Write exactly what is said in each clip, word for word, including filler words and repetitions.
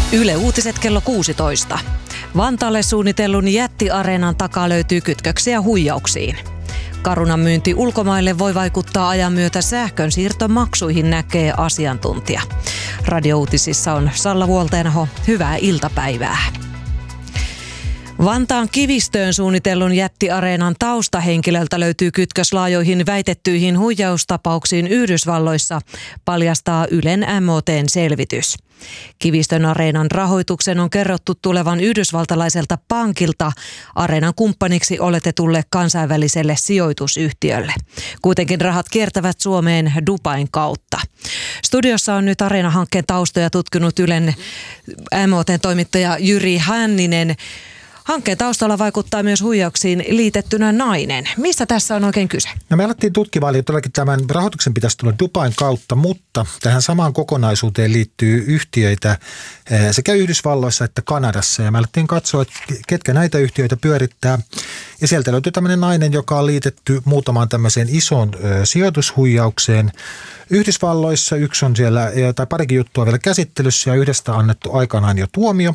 Yle Uutiset kello kuusitoista. Vantaalle suunnitellun jättiareenan takaa löytyy kytköksiä huijauksiin. Carunan myynti ulkomaille voi vaikuttaa ajan myötä sähkön siirtomaksuihin, näkee asiantuntija. Radiouutisissa on Salla Vuolteenaho. Hyvää iltapäivää. Vantaan Kivistöön suunnitellun jättiareenan taustahenkilöltä löytyy kytkös laajoihin väitettyihin huijaustapauksiin Yhdysvalloissa, paljastaa Ylen M O T:n selvitys. Kivistön areenan rahoituksen on kerrottu tulevan yhdysvaltalaiselta pankilta areenan kumppaniksi oletetulle kansainväliselle sijoitusyhtiölle. Kuitenkin rahat kiertävät Suomeen Dubain kautta. Studiossa on nyt areenahankkeen taustoja tutkinut Ylen M O T:n toimittaja Jyri Hänninen. Hankkeen taustalla vaikuttaa myös huijauksiin liitettynä nainen. Mistä tässä on oikein kyse? No me alettiin tutkimaan, eli todellakin tämän rahoituksen pitäisi tulla Dubain kautta, mutta tähän samaan kokonaisuuteen liittyy yhtiöitä sekä Yhdysvalloissa että Kanadassa. Ja me alettiin katsoa, että ketkä näitä yhtiöitä pyörittää. Ja sieltä löytyy tämmöinen nainen, joka on liitetty muutamaan tämmöiseen isoon sijoitushuijaukseen. Yhdysvalloissa yksi on siellä, tai parikin juttua vielä käsittelyssä, ja yhdestä annettu aikanaan jo tuomio.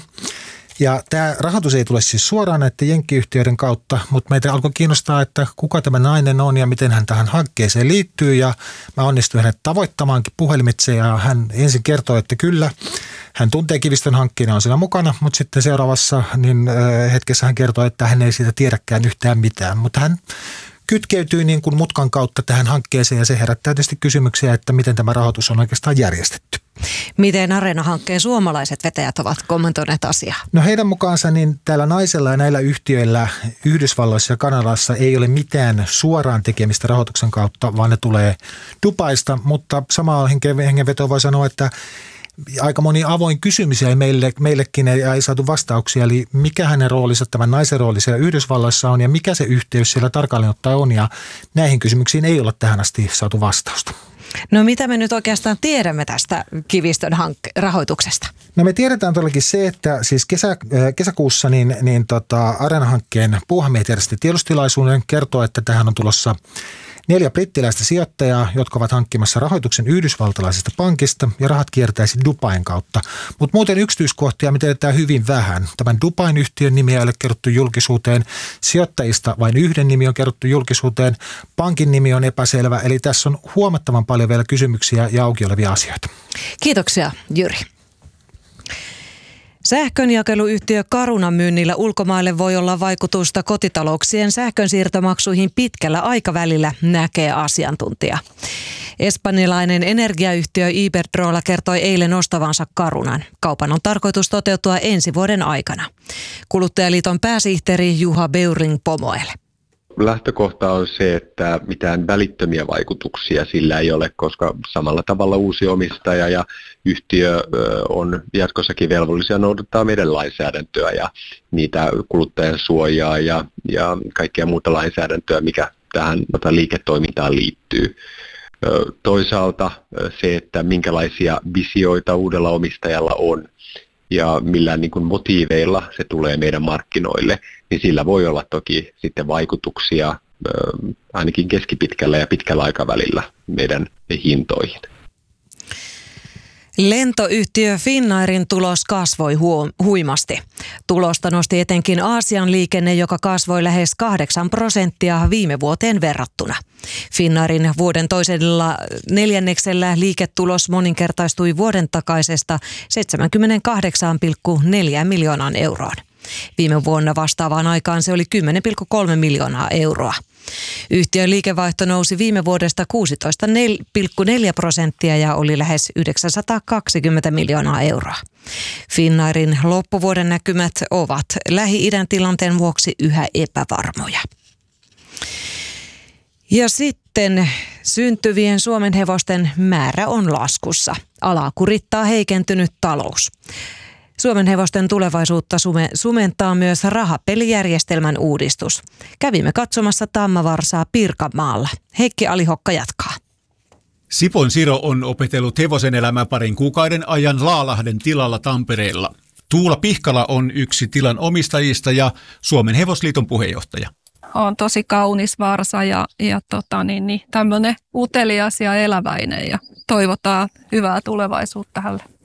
Ja tämä rahoitus ei tule siis suoraan näiden jenkkiyhtiöiden kautta, mutta meitä alkoi kiinnostaa, että kuka tämä nainen on ja miten hän tähän hankkeeseen liittyy. Ja mä onnistuin hänet tavoittamaankin puhelimitse ja hän ensin kertoi, että kyllä, hän tuntee Kivistön hankkeen ja on siinä mukana, mutta sitten seuraavassa niin hetkessä hän kertoi, että hän ei siitä tiedäkään yhtään mitään, mutta hän kytkeytyy niin kuin mutkan kautta tähän hankkeeseen ja se herättää tietysti kysymyksiä, että miten tämä rahoitus on oikeastaan järjestetty. Miten Areena-hankkeen suomalaiset vetäjät ovat kommentoineet asiaa? No heidän mukaansa niin täällä naisella ja näillä yhtiöillä Yhdysvalloissa ja Kanadassa ei ole mitään suoraan tekemistä rahoituksen kautta, vaan ne tulee Dubaista, mutta samaa hengenvetoa voi sanoa, että aika moni avoin kysymys ja meille, meillekin ei, ei saatu vastauksia, eli mikä hänen roolinsa, tämän naisen rooli siellä Yhdysvalloissa on ja mikä se yhteys siellä tarkalleen ottaen on, ja näihin kysymyksiin ei ole tähän asti saatu vastausta. No mitä me nyt oikeastaan tiedämme tästä Kivistön hank- rahoituksesta? No me tiedetään todellakin se, että siis kesä, kesäkuussa niin, niin tota, Areena-hankkeen puuhamiehet järjesti tiedostilaisuuden, kertoo, että tähän on tulossa neljä brittiläistä sijoittajaa, jotka ovat hankkimassa rahoituksen yhdysvaltalaisesta pankista ja rahat kiertäisi Dubain kautta. Mutta muuten yksityiskohtia me tiedetään hyvin vähän. Tämän Dubain yhtiön nimi ei ole kerrottu julkisuuteen. Sijoittajista vain yhden nimi on kerrottu julkisuuteen. Pankin nimi on epäselvä. Eli tässä on huomattavan paljon vielä kysymyksiä ja auki olevia asioita. Kiitoksia, Jyri. Sähkönjakeluyhtiö Carunan myynnillä ulkomaille voi olla vaikutusta kotitalouksien sähkönsiirtomaksuihin pitkällä aikavälillä, näkee asiantuntija. Espanjalainen energiayhtiö Iberdrola kertoi eilen ostavansa Carunan. Kaupan on tarkoitus toteutua ensi vuoden aikana. Kuluttajaliiton pääsihteeri Juha Beuring-Pomoel. Lähtökohta on se, että mitään välittömiä vaikutuksia sillä ei ole, koska samalla tavalla uusi omistaja ja yhtiö on jatkossakin velvollisia noudattaa meidän lainsäädäntöä ja niitä kuluttajan suojaa ja, ja kaikkea muuta lainsäädäntöä, mikä tähän liiketoimintaan liittyy. Toisaalta se, että minkälaisia visioita uudella omistajalla on ja millään niin kuin motiiveilla se tulee meidän markkinoille, niin sillä voi olla toki sitten vaikutuksia äh, ainakin keskipitkällä ja pitkällä aikavälillä meidän hintoihin. Lentoyhtiö Finnairin tulos kasvoi huom- huimasti. Tulosta nosti etenkin Aasian liikenne, joka kasvoi lähes kahdeksan prosenttia viime vuoteen verrattuna. Finnairin vuoden toisella neljänneksellä liiketulos moninkertaistui vuoden takaisesta seitsemänkymmentäkahdeksan pilkku neljä miljoonaan euroon. Viime vuonna vastaavaan aikaan se oli kymmenen pilkku kolme miljoonaa euroa. Yhtiön liikevaihto nousi viime vuodesta kuusitoista pilkku neljä prosenttia ja oli lähes yhdeksänsataakaksikymmentä miljoonaa euroa. Finnairin loppuvuoden näkymät ovat Lähi-idän tilanteen vuoksi yhä epävarmoja. Ja sitten syntyvien suomenhevosten määrä on laskussa. Alaa kurittaa heikentynyt talous. Suomenhevosten tulevaisuutta sume, sumentaa myös rahapelijärjestelmän uudistus. Kävimme katsomassa Tammavarsaa Pirkanmaalla. Heikki Alihokka jatkaa. Sipon Siro on opetellut hevosen elämää parin kuukauden ajan Laalahden tilalla Tampereella. Tuula Pihkala on yksi tilan omistajista ja Suomen hevosliiton puheenjohtaja. On tosi kaunis varsa ja, ja tota, niin, niin, tämmöinen utelias ja eläväinen ja toivotaan hyvää tulevaisuutta hänelle.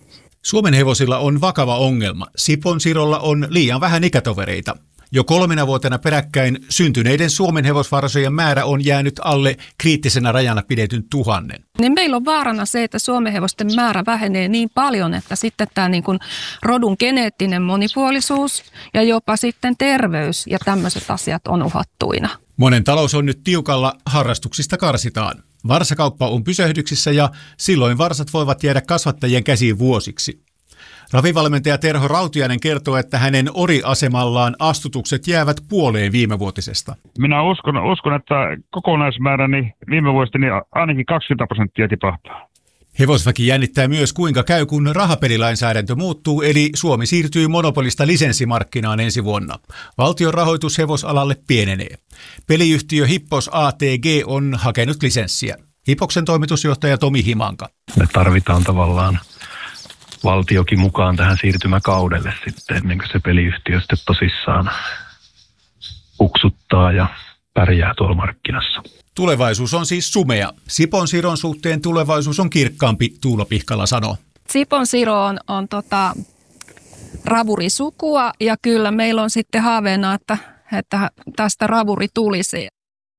Suomen hevosilla on vakava ongelma. Sipon Sirolla on liian vähän ikätovereita. Jo kolmena vuotena peräkkäin syntyneiden Suomen hevosvarsojen määrä on jäänyt alle kriittisenä rajana pidetyn tuhannen. Niin meillä on vaarana se, että Suomen hevosten määrä vähenee niin paljon, että sitten tämä niin kuin rodun geneettinen monipuolisuus ja jopa sitten terveys ja tämmöiset asiat on uhattuina. Monen talous on nyt tiukalla, harrastuksista karsitaan. Varsakauppa on pysähdyksissä ja silloin varsat voivat jäädä kasvattajien käsiin vuosiksi. Ravivalmentaja Terho Rautiainen kertoo, että hänen oriasemallaan astutukset jäävät puoleen viimevuotisesta. Minä uskon, uskon että kokonaismääräni viime vuosina niin ainakin kaksikymmentä prosenttia tipahtaa. Hevosväki jännittää myös, kuinka käy, kun rahapelilainsäädäntö muuttuu, eli Suomi siirtyy monopolista lisenssimarkkinaan ensi vuonna. Valtion rahoitus hevosalalle pienenee. Peliyhtiö Hippos A T G on hakenut lisenssiä. Hippoksen toimitusjohtaja Tomi Himanka. Me tarvitaan tavallaan valtiokin mukaan tähän siirtymäkaudelle sitten, ennen kuin se peliyhtiö sitten tosissaan uksuttaa ja pärjää tuolla markkinassa. Tulevaisuus on siis sumea. Sipon Siron suhteen tulevaisuus on kirkkaampi, Tuula Pihkala sanoo. Sipon Siro on, on tota, ravurisukua ja kyllä meillä on sitten haaveena, että, että tästä ravuri tulisi.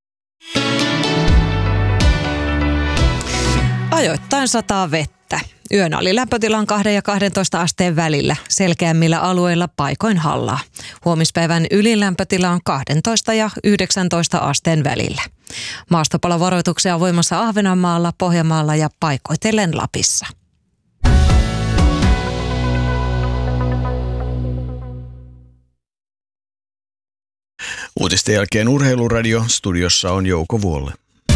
Ajoittain sataa vettä. Yön oli lämpötilan kahden ja kahdentoista asteen välillä, selkeämmillä alueilla paikoin hallaa. Huomispäivän ylilämpötila on kaksitoista ja yhdeksäntoista asteen välillä. Maastopalovaroituksia on voimassa Ahvenanmaalla, Pohjanmaalla ja paikoitellen Lapissa. Uutisten jälkeen Urheiluradio, studiossa on Jouko Vuolle.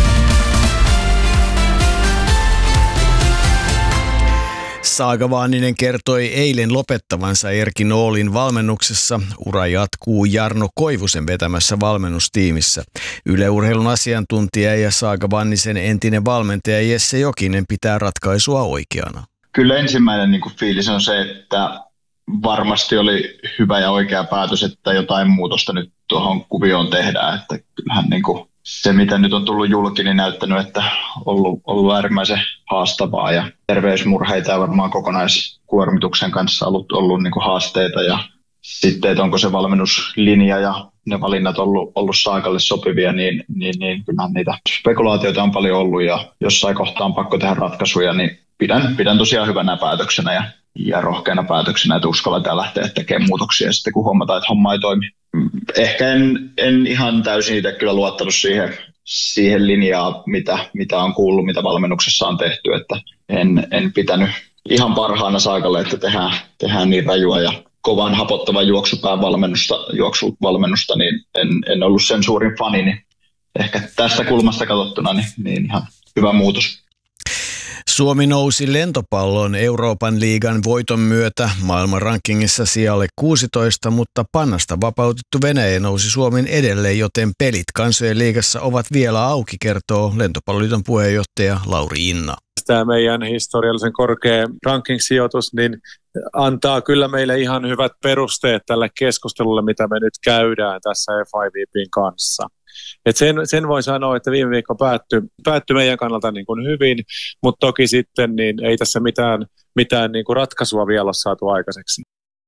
Saga Vaaninen kertoi eilen lopettavansa Erkki Noolin valmennuksessa. Ura jatkuu Jarno Koivusen vetämässä valmennustiimissä. Yle Urheilun asiantuntija ja Saga Vaanisen entinen valmentaja Jesse Jokinen pitää ratkaisua oikeana. Kyllä ensimmäinen niin kuin fiilis on se, että varmasti oli hyvä ja oikea päätös, että jotain muutosta nyt tuohon kuvioon tehdään. Että kyllähän niin kuin se, mitä nyt on tullut julki, niin näyttänyt, että on ollut, ollut äärimmäisen haastavaa ja terveysmurheita ja varmaan kokonaiskuormituksen kanssa ollut, ollut niin kuin haasteita. Ja sitten, että onko se valmennuslinja ja ne valinnat ollut, ollut Saagalle sopivia, niin, niin, niin kyllähän niitä spekulaatioita on paljon ollut ja jossain kohtaa on pakko tehdä ratkaisuja, niin pidän, pidän tosiaan hyvänä päätöksenä ja, ja rohkeana päätöksenä, että uskalletaan lähteä tekemään muutoksia sitten, kun huomataan, että homma ei toimi. Ehkä en, en ihan täysin itse kyllä luottanut siihen, siihen linjaan, mitä, mitä on kuullut, mitä valmennuksessa on tehty, että en, en pitänyt ihan parhaana Saagalle, että tehdään, tehdään niin rajua ja kovan hapottavan juoksupään valmennusta, juoksuvalmennusta, niin en, en ollut sen suurin fani, niin ehkä tästä kulmasta katsottuna niin, niin ihan hyvä muutos. Suomi nousi lentopallon Euroopan liigan voiton myötä maailman rankingissa sijalle kuusitoista, mutta pannasta vapautettu Venäjä nousi Suomen edelleen, joten pelit kansojen liigassa ovat vielä auki, kertoo Lentopalloliiton puheenjohtaja Lauri Inna. Tämä meidän historiallisen korkea ranking-sijoitus niin antaa kyllä meille ihan hyvät perusteet tälle keskustelulle, mitä me nyt käydään tässä F I V P:n kanssa. Et sen, sen voi sanoa, että viime viikko päättyi, päättyi meidän kannalta niin kuin hyvin, mutta toki sitten niin ei tässä mitään, mitään niin kuin ratkaisua vielä ole saatu aikaiseksi.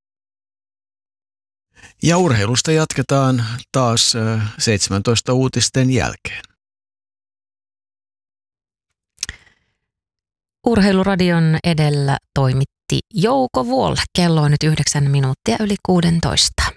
Ja urheilusta jatketaan taas seitsemäntoista uutisten jälkeen. Urheiluradion edellä toimitti Jouko Vuolle. Kello on nyt yhdeksän minuuttia yli kuusitoista.